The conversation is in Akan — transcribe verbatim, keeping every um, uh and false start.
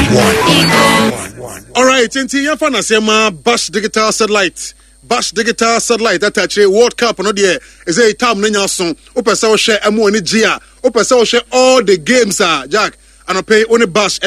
All right, inti yafa na sema Bash Digital Satellite. Bash Digital Satellite that actually World Cup no there is a time nenya so. Ope say o share emu ani gia. Ope say o share all the games ah Jack and I pay only Bash